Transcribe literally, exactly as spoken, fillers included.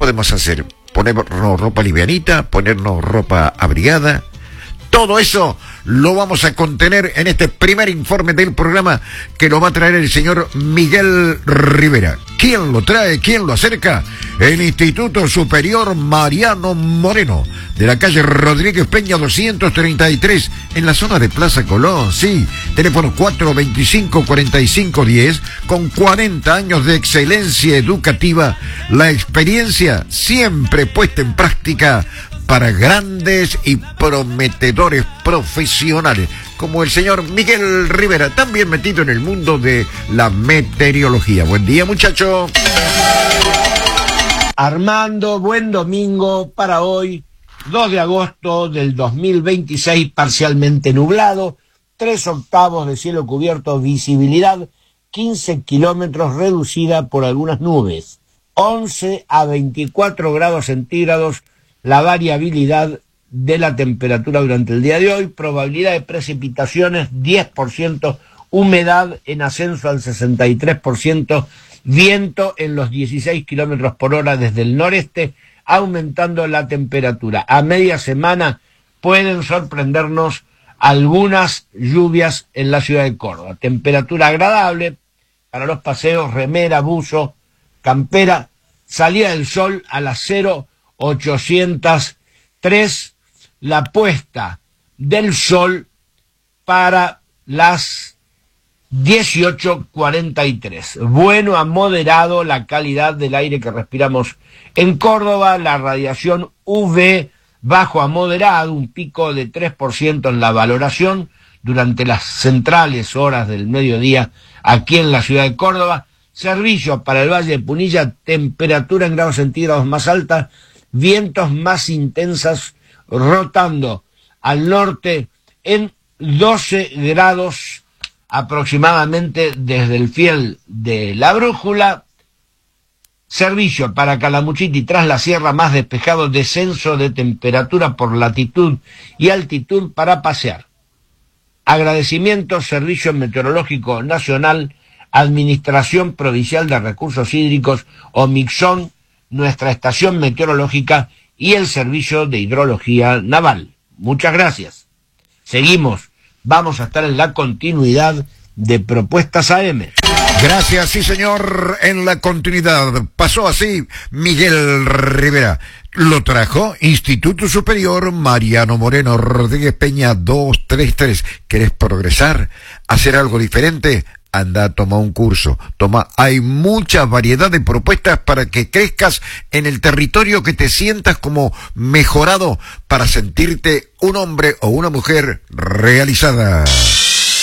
podemos hacer? Ponernos ropa livianita, ponernos ropa abrigada. Todo eso lo vamos a contener en este primer informe del programa que lo va a traer el señor Miguel Rivera. ¿Quién lo trae? ¿Quién lo acerca? El Instituto Superior Mariano Moreno, de la calle Rodríguez Peña doscientos treinta y tres, en la zona de Plaza Colón, sí. Teléfono cuatro veinticinco, cuarenta y cinco diez, con cuarenta años de excelencia educativa, la experiencia siempre puesta en práctica para grandes y prometedores profesionales, como el señor Miguel Rivera, también metido en el mundo de la meteorología. Buen día, muchacho. Armando, buen domingo para hoy, dos de agosto del dos mil veintiséis, parcialmente nublado, tres octavos de cielo cubierto, visibilidad quince kilómetros, reducida por algunas nubes, once a veinticuatro grados centígrados, la variabilidad de la temperatura durante el día de hoy, probabilidad de precipitaciones diez por ciento, humedad en ascenso al sesenta y tres por ciento, viento en los dieciséis kilómetros por hora desde el noreste, aumentando la temperatura. A media semana pueden sorprendernos algunas lluvias en la ciudad de Córdoba. Temperatura agradable para los paseos, remera, buzo, campera, salida del sol a las cero ochocientos tres, la puesta del sol para las dieciocho cuarenta y tres. Bueno a moderado la calidad del aire que respiramos en Córdoba, la radiación U V bajo a moderado, un pico de tres por ciento en la valoración durante las centrales horas del mediodía aquí en la ciudad de Córdoba. Servicio para el Valle de Punilla, temperatura en grados centígrados más alta, vientos más intensas rotando al norte en doce grados aproximadamente desde el fiel de la brújula. Servicio para Calamuchita y tras la sierra, más despejado, descenso de temperatura por latitud y altitud para pasear. Agradecimiento, Servicio Meteorológico Nacional, Administración Provincial de Recursos Hídricos, OMIXON, nuestra estación meteorológica y el Servicio de Hidrología Naval. Muchas gracias. Seguimos. Vamos a estar en la continuidad de Propuestas A M. Gracias, sí señor, en la continuidad. Pasó así Miguel Rivera. Lo trajo Instituto Superior Mariano Moreno, Rodríguez Peña doscientos treinta y tres. ¿Querés progresar? ¿Hacer algo diferente? Anda, toma un curso. Toma, hay mucha variedad de propuestas para que crezcas en el territorio, que te sientas como mejorado para sentirte un hombre o una mujer realizada.